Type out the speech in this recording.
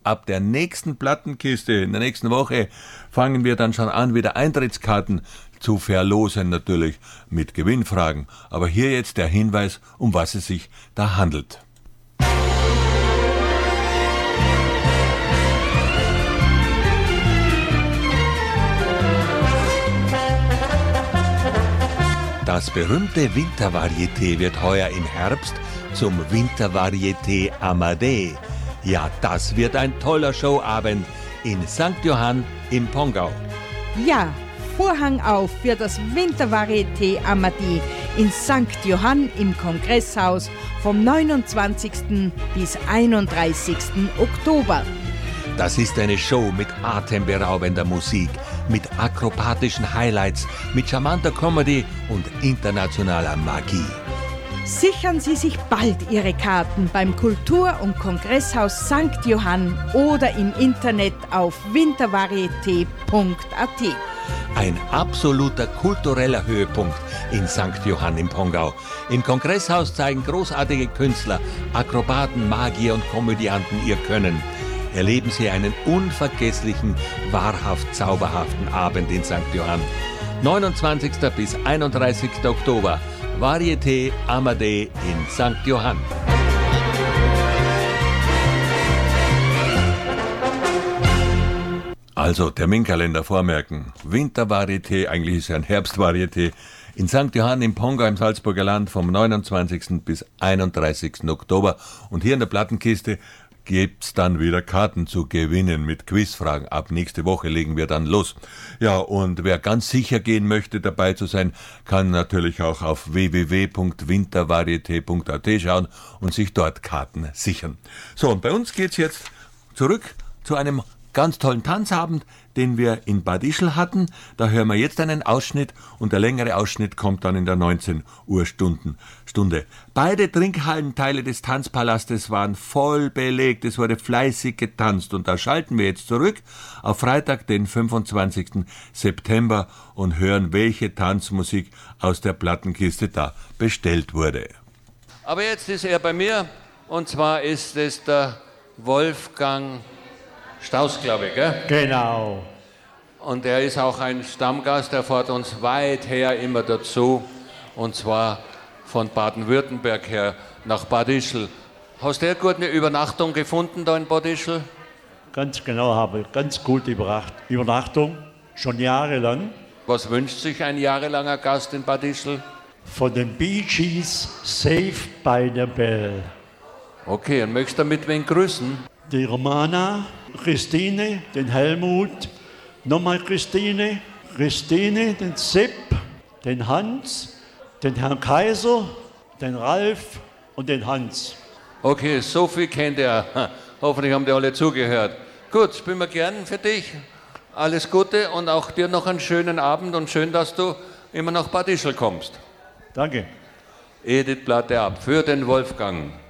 ab der nächsten Plattenkiste, in der nächsten Woche, fangen wir dann schon an, wieder Eintrittskarten zu verlosen, natürlich mit Gewinnfragen. Aber hier jetzt der Hinweis, um was es sich da handelt. Das berühmte Wintervarieté wird heuer im Herbst zum Wintervarieté Amadee. Ja, das wird ein toller Showabend in St. Johann im Pongau. Ja, Vorhang auf für das Wintervarieté Amadee in St. Johann im Kongresshaus vom 29. bis 31. Oktober. Das ist eine Show mit atemberaubender Musik, mit akrobatischen Highlights, mit charmanter Comedy und internationaler Magie. Sichern Sie sich bald Ihre Karten beim Kultur- und Kongresshaus St. Johann oder im Internet auf wintervarieté.at. Ein absoluter kultureller Höhepunkt in St. Johann im Pongau. Im Kongresshaus zeigen großartige Künstler, Akrobaten, Magier und Komödianten ihr Können. Erleben Sie einen unvergesslichen, wahrhaft zauberhaften Abend in St. Johann. 29. bis 31. Oktober. Varieté Amadee in St. Johann. Also Terminkalender vormerken. Wintervarieté, eigentlich ist es ein Herbstvarieté, in St. Johann im Pongau im Salzburger Land vom 29. bis 31. Oktober. Und hier in der Plattenkiste gibt's dann wieder Karten zu gewinnen mit Quizfragen. Ab nächste Woche legen wir dann los. Ja, und wer ganz sicher gehen möchte, dabei zu sein, kann natürlich auch auf www.wintervarieté.at schauen und sich dort Karten sichern. So, und bei uns geht's jetzt zurück zu einem ganz tollen Tanzabend, den wir in Bad Ischl hatten. Da hören wir jetzt einen Ausschnitt und der längere Ausschnitt kommt dann in der 19 Uhr Stunde. Beide Trinkhallenteile des Tanzpalastes waren voll belegt. Es wurde fleißig getanzt und da schalten wir jetzt zurück auf Freitag, den 25. September und hören, welche Tanzmusik aus der Plattenkiste da bestellt wurde. Aber jetzt ist er bei mir und zwar ist es der Wolfgang Staus, glaube ich, gell? Genau. Und er ist auch ein Stammgast, der fährt uns weit her immer dazu, und zwar von Baden-Württemberg her nach Bad Ischl. Hast du eine gute Übernachtung gefunden da in Bad Ischl? Ganz genau, habe ich ganz gute Übernachtung, schon jahrelang. Was wünscht sich ein jahrelanger Gast in Bad Ischl? Von den Bee Gees, Saved by the Bell. Okay, und möchtest du mit wen grüßen? Die Romana, Christine, den Helmut, nochmal Christine, den Sepp, den Hans, den Herrn Kaiser, den Ralf und den Hans. Okay, so viel kennt er. Hoffentlich haben die alle zugehört. Gut, spielen wir gern für dich. Alles Gute und auch dir noch einen schönen Abend und schön, dass du immer nach Bad Ischl kommst. Danke. Edith Platte ab für den Wolfgang.